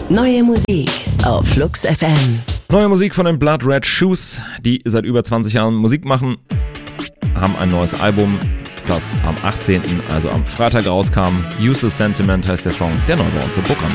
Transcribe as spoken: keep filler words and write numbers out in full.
Neue Musik auf Flux F M. Neue Musik von den Blood Red Shoes, die seit über zwanzig Jahren Musik machen, haben ein neues Album, das am achtzehnten, also am Freitag rauskam. Useless Sentiment heißt der Song, der neu bei uns im Programm